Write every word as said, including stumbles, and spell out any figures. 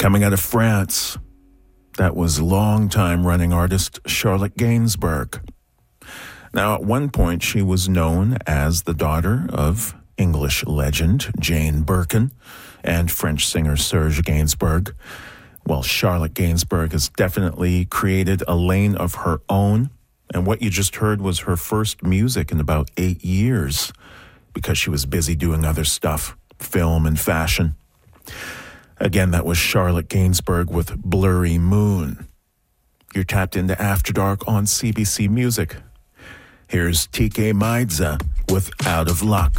Coming out of France, that was long-time running artist Charlotte Gainsbourg. Now, at one point, she was known as the daughter of English legend Jane Birkin and French singer Serge Gainsbourg. Well, Charlotte Gainsbourg has definitely created a lane of her own, and what you just heard was her first music in about eight years because she was busy doing other stuff, film and fashion. Again, that was Charlotte Gainsbourg with Blurry Moon. You're tapped into After Dark on C B C Music. Here's T K Maidza with Out of Luck.